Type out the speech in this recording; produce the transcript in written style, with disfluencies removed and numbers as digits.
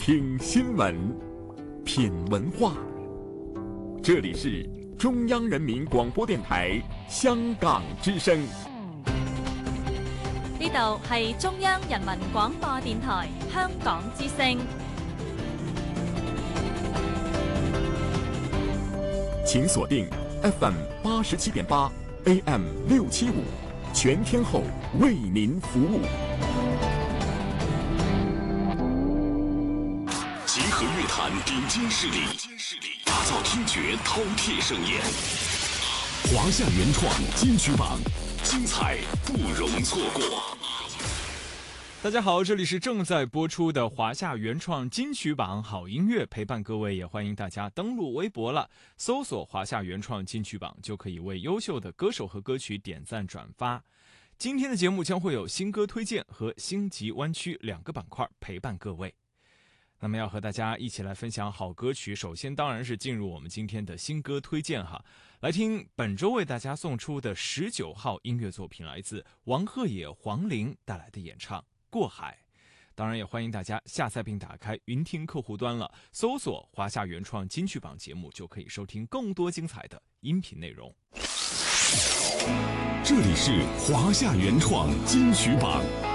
听新闻，品文化。这里是中央人民广播電台香港之聲。 呢度係中央人民廣播電台香港之聲。 請鎖定 FM 87.8 AM 675，全天候為您服務。 集合樂壇頂尖勢力，打造聽覺饕餮盛宴。華夏原創金曲榜，精彩不容錯過。 大家好，这里是正在播出的华夏原创金曲榜好音乐，陪伴各位，也欢迎大家登录微博了，搜索华夏原创金曲榜，就可以为优秀的歌手和歌曲点赞转发。今天的节目将会有新歌推荐和星级湾区两个板块陪伴各位。那么要和大家一起来分享好歌曲，首先当然是进入我们今天的新歌推荐哈，来听本周为大家送出的19号音乐作品，来自王鹤野、黄龄带来的演唱《过海》。当然也欢迎大家下载并打开云听客户端了，搜索华夏原创金曲榜节目，就可以收听更多精彩的音频内容。 这里是华夏原创金曲榜。